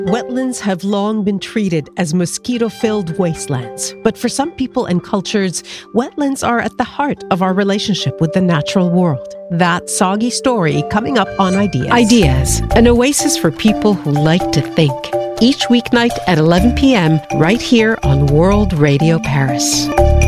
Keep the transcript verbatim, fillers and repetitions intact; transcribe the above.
Wetlands have long been treated as mosquito-filled wastelands. But for some people and cultures, wetlands are at the heart of our relationship with the natural world. That soggy story coming up on Ideas. Ideas, an oasis for people who like to think. Each weeknight at eleven p.m. right here on World Radio Paris.